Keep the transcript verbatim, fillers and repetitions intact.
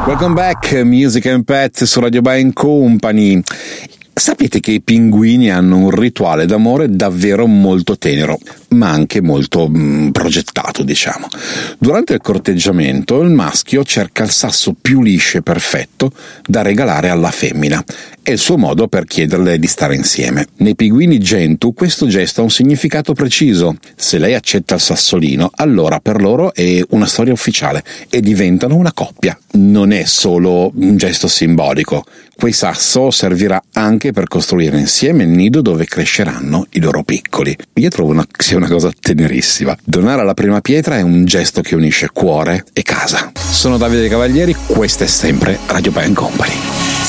Welcome back, Music and Pet su Radio Bye Company. Sapete che i pinguini hanno un rituale d'amore davvero molto tenero, ma anche molto mh, progettato, diciamo. Durante il corteggiamento il maschio cerca il sasso più liscio e perfetto da regalare alla femmina. È il suo modo per chiederle di stare insieme. Nei pinguini Gentoo questo gesto ha un significato preciso. Se lei accetta il sassolino, allora per loro è una storia ufficiale e diventano una coppia. Non è solo un gesto simbolico. Quel sasso servirà anche per costruire insieme il nido dove cresceranno i loro piccoli. Io trovo una, sia una cosa tenerissima. Donare la prima pietra è un gesto che unisce cuore e casa. Sono Davide Cavalieri, questa è sempre Radio Bye Company.